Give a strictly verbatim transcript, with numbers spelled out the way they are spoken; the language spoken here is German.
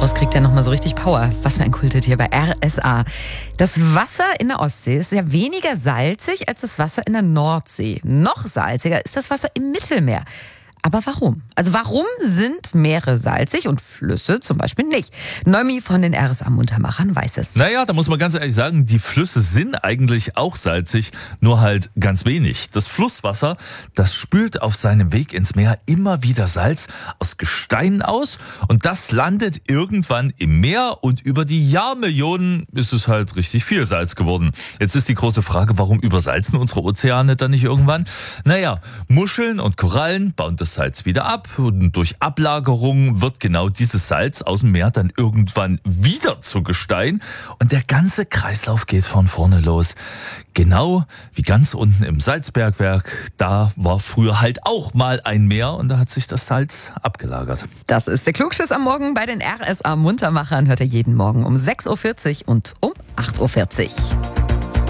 Daraus kriegt er nochmal so richtig Power. Was für ein Kulthit hier bei R S A. Das Wasser in der Ostsee ist ja weniger salzig als das Wasser in der Nordsee. Noch salziger ist das Wasser im Mittelmeer. Aber warum? Also warum sind Meere salzig und Flüsse zum Beispiel nicht? Neumi von den R S A-Muntermachern weiß es. Naja, da muss man ganz ehrlich sagen, die Flüsse sind eigentlich auch salzig, nur halt ganz wenig. Das Flusswasser, das spült auf seinem Weg ins Meer immer wieder Salz aus Gesteinen aus und das landet irgendwann im Meer und über die Jahrmillionen ist es halt richtig viel Salz geworden. Jetzt ist die große Frage, warum übersalzen unsere Ozeane dann nicht irgendwann? Naja, Muscheln und Korallen bauen das Salz wieder ab und durch Ablagerung wird genau dieses Salz aus dem Meer dann irgendwann wieder zu Gestein und der ganze Kreislauf geht von vorne los. Genau wie ganz unten im Salzbergwerk, da war früher halt auch mal ein Meer und da hat sich das Salz abgelagert. Das ist der Klugschiss am Morgen bei den R S A-Muntermachern. Hört ihr jeden Morgen um sechs Uhr vierzig und um acht Uhr vierzig.